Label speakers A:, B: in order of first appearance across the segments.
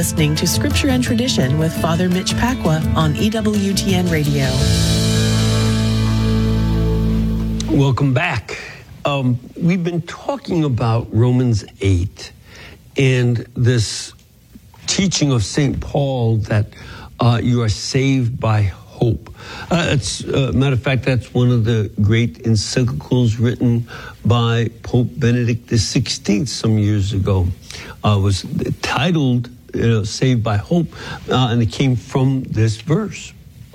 A: listening to Scripture and Tradition with Father Mitch Pacwa on EWTN Radio.
B: Welcome back. We've been talking about Romans 8 and this teaching of St. Paul that you are saved by hope. Matter of fact, that's one of the great encyclicals written by Pope Benedict XVI some years ago. Was titled Saved by Hope, and it came from this verse.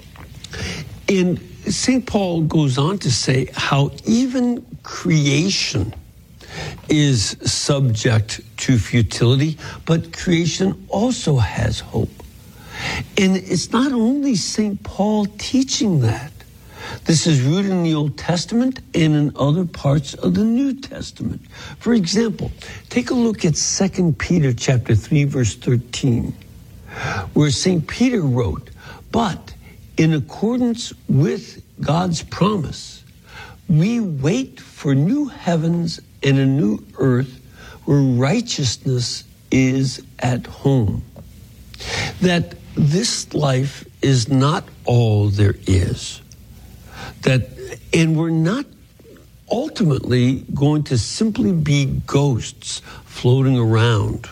B: And St. Paul goes on to say how even creation is subject to futility, but creation also has hope. And it's not only St. Paul teaching that. This is rooted in the Old Testament and in other parts of the New Testament. For example, take a look at 2 Peter chapter 3, verse 13, where St. Peter wrote, "But in accordance with God's promise, we wait for new heavens and a new earth where righteousness is at home." That this life is not all there is. And we're not ultimately going to simply be ghosts floating around.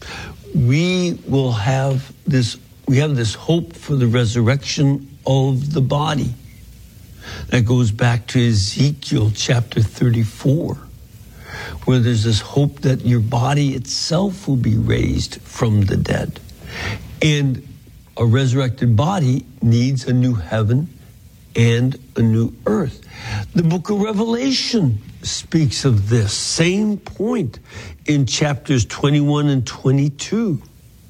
B: We have this hope for the resurrection of the body. That goes back to Ezekiel chapter 34, where there's this hope that your body itself will be raised from the dead. And a resurrected body needs a new heaven and a new earth. The book of Revelation speaks of this same point in chapters 21 and 22.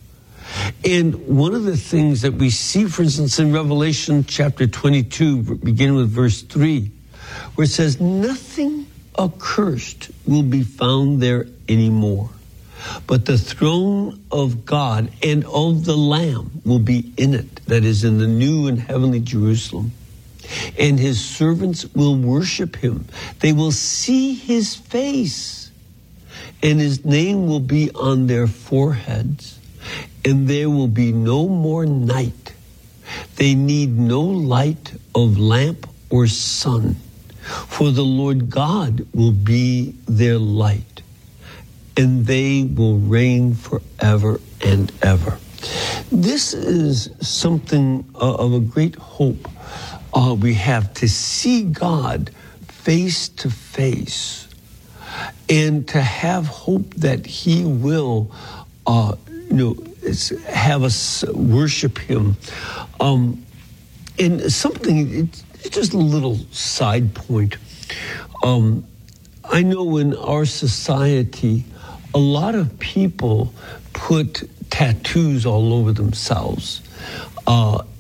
B: And one of the things that we see, for instance, in Revelation chapter 22, beginning with verse 3, where it says, "Nothing accursed will be found there anymore, but the throne of God and of the Lamb will be in it," that is, in the new and heavenly Jerusalem. "And his servants will worship him. They will see his face, and his name will be on their foreheads. And there will be no more night. They need no light of lamp or sun, for the Lord God will be their light, and they will reign forever and ever." This is something of a great hope we have, to see God face to face and to have hope that he will have us worship him. And something, it's just a little side point. I know in our society, a lot of people put tattoos all over themselves.